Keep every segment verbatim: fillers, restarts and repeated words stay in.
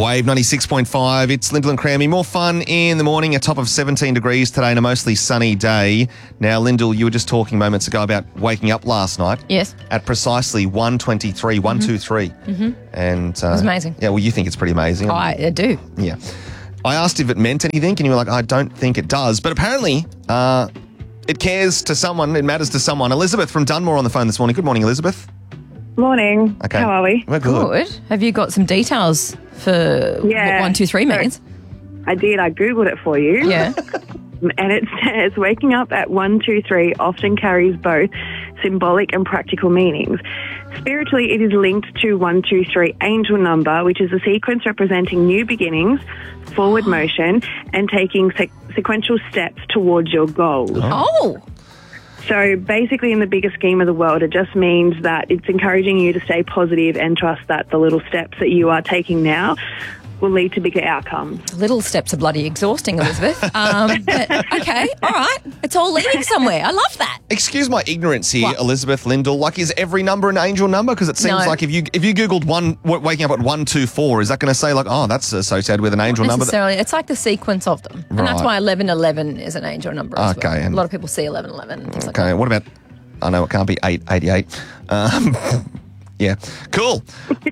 Wave ninety-six point five. It's Lyndall and Crammy. More fun in the morning, a top of seventeen degrees today and a mostly sunny day. Now, Lyndall, you were just talking moments ago about waking up last night. Yes. At precisely one twenty-three, mm-hmm. one twenty-three. Mm-hmm. And, uh, it was amazing. Yeah, well, you think it's pretty amazing. Oh, I, I do. Yeah. I asked if it meant anything, and you were like, I don't think it does. But apparently, uh, it cares to someone. It matters to someone. Elizabeth from Dunmore on the phone this morning. Good morning, Elizabeth. Morning. Okay. How are we? We're good. Good. Have you got some details for Yeah. what one two three means? I did. I Googled it for you. Yeah. And it says waking up at one two three often carries both symbolic and practical meanings. Spiritually, it is linked to one two three angel number, which is a sequence representing new beginnings, forward motion, and taking se- sequential steps towards your goals. Oh. So basically, in the bigger scheme of the world, it just means that it's encouraging you to stay positive and trust that the little steps that you are taking now will lead to bigger outcomes. Little steps are bloody exhausting, Elizabeth. Um, but, okay, all right. It's all leading somewhere. I love that. Excuse my ignorance here, What? Elizabeth, Lyndall. Like, is every number an angel number? Because it seems No. like if you if you Googled one w- waking up at one two four, is that going to say like, oh, that's associated with an angel Not number? necessarily. It's like the sequence of them. And that's Right. why eleven eleven is an angel number as Okay, well. and- A lot of people see eleven eleven. and things like Okay, that. what about? I know it can't be eight eighty-eight. Um, yeah, cool.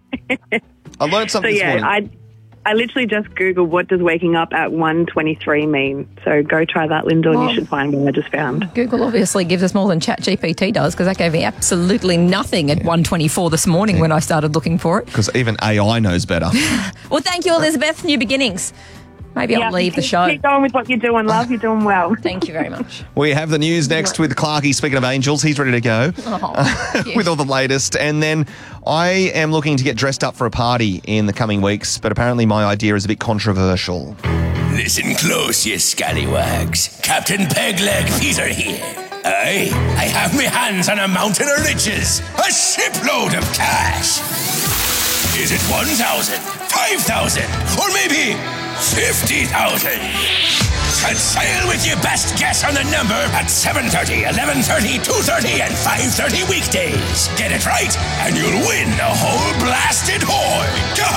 I learned So something this yeah, morning. I I literally just Googled what does waking up at one twenty-three mean. So go try that, Lyndall, and Well- you should find what I just found. Google obviously gives us more than ChatGPT does, because that gave me absolutely nothing at one twenty-four this morning when I started looking for it. Because even A I knows better. Well, thank you, Elizabeth. New beginnings. Maybe I'll leave the keep, show. Keep going with what you're doing, love. You're doing well. Thank you very much. We have the news next with Clarky. Speaking of angels, he's ready to go Oh, cute. with all the latest. And then I am looking to get dressed up for a party in the coming weeks, but apparently my idea is a bit controversial. Listen close, you scallywags. Captain Pegleg Peter here. Aye, I have my hands on a mountain of riches, a shipload of cash. Is it one thousand, five thousand, or maybe fifty thousand? Set sail with your best guess on the number at seven thirty, eleven thirty, two thirty, and five thirty weekdays. Get it right, and you'll win the whole blasted hoard.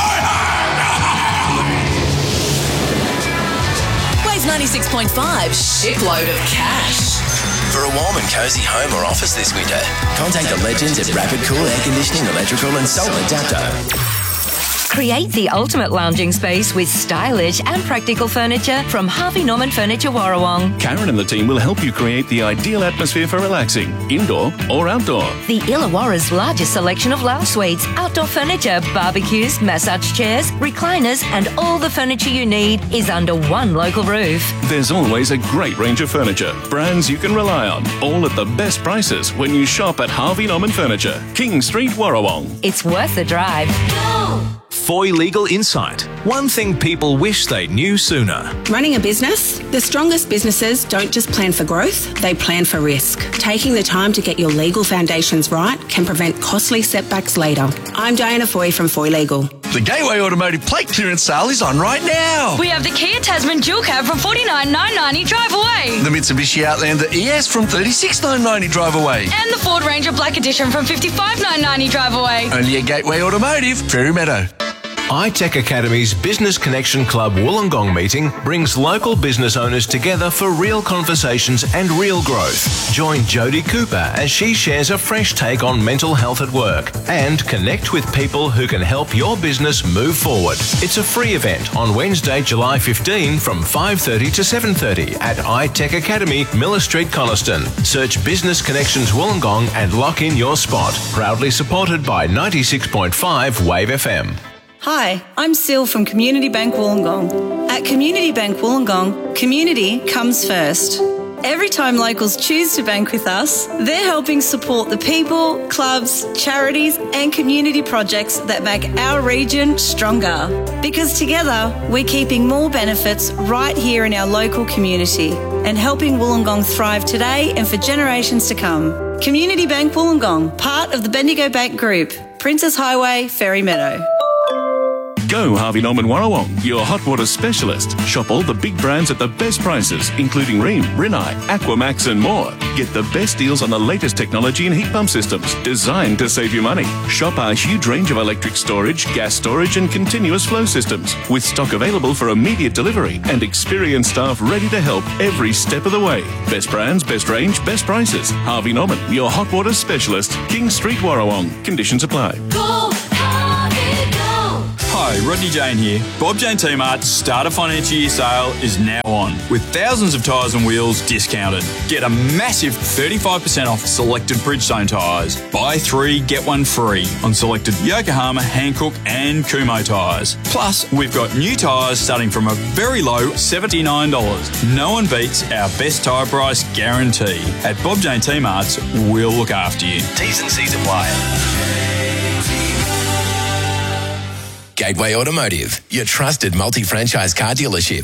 Wave ninety-six point five, shipload of cash. For a warm and cosy home or office this winter, contact the legends at Rapid Cool Air Conditioning, Electrical and Solar Adapter. Create the ultimate lounging space with stylish and practical furniture from Harvey Norman Furniture Warrawong. Karen and the team will help you create the ideal atmosphere for relaxing, indoor or outdoor. The Illawarra's largest selection of lounge suites, outdoor furniture, barbecues, massage chairs, recliners, and all the furniture you need is under one local roof. There's always a great range of furniture, brands you can rely on, all at the best prices when you shop at Harvey Norman Furniture, King Street, Warrawong. It's worth the drive. Foy Legal Insight. One thing people wish they knew sooner. Running a business? The strongest businesses don't just plan for growth, they plan for risk. Taking the time to get your legal foundations right can prevent costly setbacks later. I'm Diana Foy from Foy Legal. The Gateway Automotive plate clearance sale is on right now. We have the Kia Tasman dual cab from forty-nine thousand nine hundred ninety drive away. The Mitsubishi Outlander E S from thirty-six thousand nine hundred ninety drive away. And the Ford Ranger Black Edition from fifty-five thousand nine hundred ninety drive away. Only at Gateway Automotive, Fairy Meadow. iTech Academy's Business Connection Club Wollongong meeting brings local business owners together for real conversations and real growth. Join Jodie Cooper as she shares a fresh take on mental health at work and connect with people who can help your business move forward. It's a free event on Wednesday, July fifteenth from five thirty to seven thirty at iTech Academy, Miller Street, Coniston. Search Business Connections Wollongong and lock in your spot. Proudly supported by ninety-six point five Wave F M. Hi, I'm Sil from Community Bank Wollongong. At Community Bank Wollongong, community comes first. Every time locals choose to bank with us, they're helping support the people, clubs, charities and community projects that make our region stronger. Because together, we're keeping more benefits right here in our local community and helping Wollongong thrive today and for generations to come. Community Bank Wollongong, part of the Bendigo Bank Group, Princess Highway, Fairy Meadow. Go Harvey Norman Warrawong, your hot water specialist. Shop all the big brands at the best prices, including Rheem, Rinnai, Aquamax and more. Get the best deals on the latest technology and heat pump systems designed to save you money. Shop our huge range of electric storage, gas storage and continuous flow systems with stock available for immediate delivery and experienced staff ready to help every step of the way. Best brands, best range, best prices. Harvey Norman, your hot water specialist. King Street, Warrawong. Conditions apply. Go, Harvey, go! Hi, Rodney Jane here. Bob Jane T-Mart's Starter Financial Year sale is now on, with thousands of tyres and wheels discounted. Get a massive thirty-five percent off selected Bridgestone tyres. Buy three, get one free on selected Yokohama, Hankook and Kumho tyres. Plus, we've got new tyres starting from a very low seventy-nine dollars. No one beats our best tyre price guarantee. At Bob Jane T-Mart's, we'll look after you. T's and C's apply. Gateway Automotive, your trusted multi-franchise car dealership.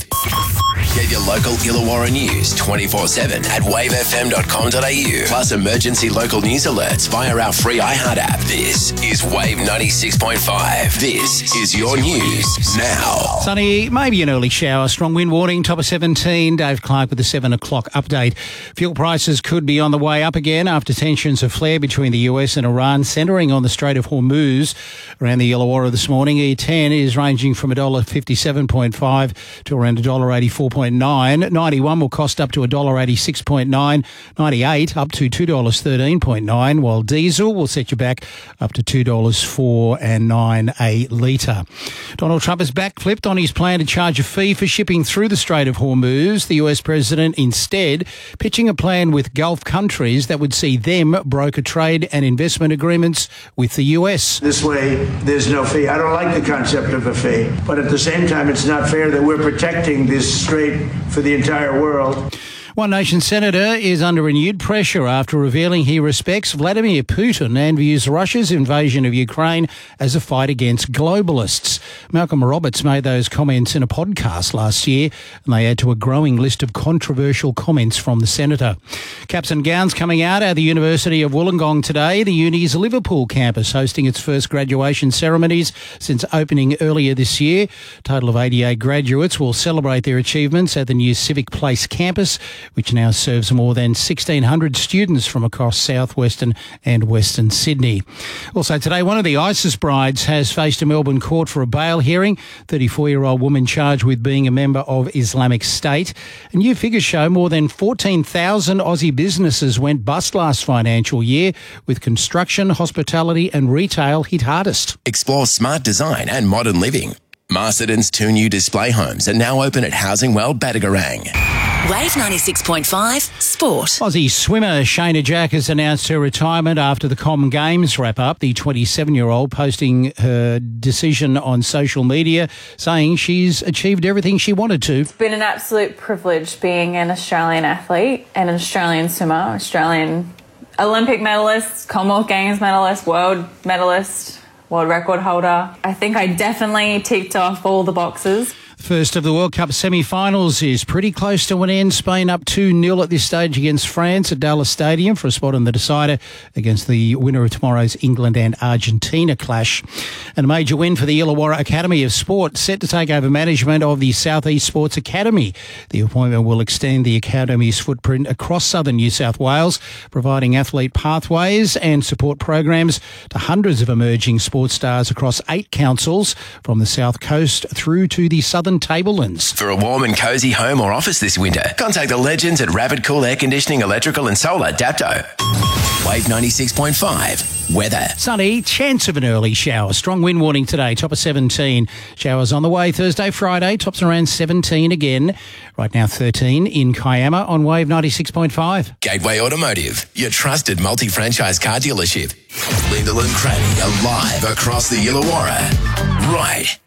Get your local Illawarra news twenty-four seven at wave f m dot com dot a u. Plus emergency local news alerts via our free iHeart app. This is Wave ninety-six point five. This is your news now. Sunny, maybe an early shower. Strong wind warning, top of seventeen. Dave Clark with the seven o'clock update. Fuel prices could be on the way up again after tensions have flared between the U S and Iran, centering on the Strait of Hormuz. Around the Illawarra this morning, E ten is ranging from one dollar fifty-seven point five to around one dollar eighty-four point nine. ninety-one will cost up to one dollar eighty-six point nine. ninety-eight up to two dollars thirteen point nine, while diesel will set you back up to two dollars four and nine a litre. Donald Trump has backflipped on his plan to charge a fee for shipping through the Strait of Hormuz. The U S president instead pitching a plan with Gulf countries that would see them broker trade and investment agreements with the U S. This way, there's no fee. I don't like the concept of a fee, but at the same time, it's not fair that we're protecting this strait for the entire world. One Nation senator is under renewed pressure after revealing he respects Vladimir Putin and views Russia's invasion of Ukraine as a fight against globalists. Malcolm Roberts made those comments in a podcast last year, and they add to a growing list of controversial comments from the senator. Caps and gowns coming out at the University of Wollongong today. The uni's Liverpool campus hosting its first graduation ceremonies since opening earlier this year. A total of eighty-eight graduates will celebrate their achievements at the new Civic Place campus, which now serves more than sixteen hundred students from across southwestern and western Sydney. Also today, one of the ISIS brides has faced a Melbourne court for a bail hearing. thirty-four-year-old woman charged with being a member of Islamic State. And new figures show more than fourteen thousand Aussie businesses went bust last financial year, with construction, hospitality and retail hit hardest. Explore smart design and modern living. Masterton's two new display homes are now open at Housing World, Badagarang. Wave ninety-six point five Sport. Aussie swimmer Shayna Jack has announced her retirement after the Com Games wrap-up. The twenty-seven-year-old posting her decision on social media, saying she's achieved everything she wanted to. It's been an absolute privilege being an Australian athlete and an Australian swimmer, Australian Olympic medalist, Commonwealth Games medalist, world medalist, world record holder. I think I definitely ticked off all the boxes. First of the World Cup semi-finals is pretty close to an end. Spain up two nil at this stage against France at Dallas Stadium for a spot on the decider against the winner of tomorrow's England and Argentina clash. And a major win for the Illawarra Academy of Sport, set to take over management of the South East Sports Academy. The appointment will extend the academy's footprint across southern New South Wales, providing athlete pathways and support programs to hundreds of emerging sports stars across eight councils from the South Coast through to the southern Tablelands. For a warm and cosy home or office this winter, contact the legends at Rapid Cool Air Conditioning, Electrical and Solar, Dapto. Wave ninety-six point five. Weather. Sunny, chance of an early shower. Strong wind warning today, top of seventeen. Showers on the way Thursday, Friday, tops around seventeen again. Right now thirteen in Kiama on Wave ninety-six point five. Gateway Automotive, your trusted multi-franchise car dealership. Lyndall and Cranny are live across the Illawarra. Right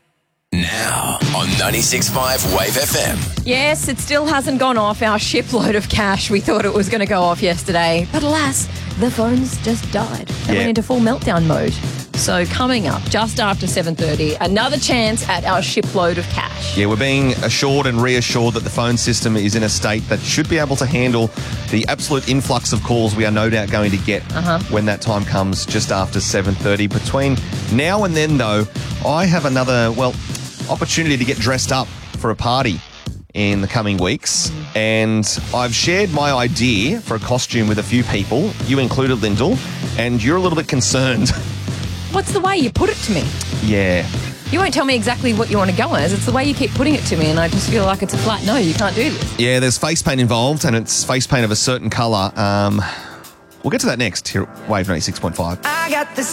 now on ninety-six point five Wave F M. Yes, it still hasn't gone off, our shipload of cash. We thought it was going to go off yesterday, but alas, the phones just died. They Yeah. went into full meltdown mode. So coming up, just after seven thirty, another chance at our shipload of cash. Yeah, we're being assured and reassured that the phone system is in a state that should be able to handle the absolute influx of calls we are no doubt going to get Uh-huh. when that time comes just after seven thirty. Between now and then, though, I have another, well, opportunity to get dressed up for a party in the coming weeks, and I've shared my idea for a costume with a few people, you included, Lyndall, and you're a little bit concerned. What's the way you put it to me? Yeah. You won't tell me exactly what you want to go as. It's the way you keep putting it to me, and I just feel like it's a flat no, you can't do this. Yeah, there's face paint involved, and it's face paint of a certain colour. Um, we'll get to that next here at Wave ninety-six point five. I got this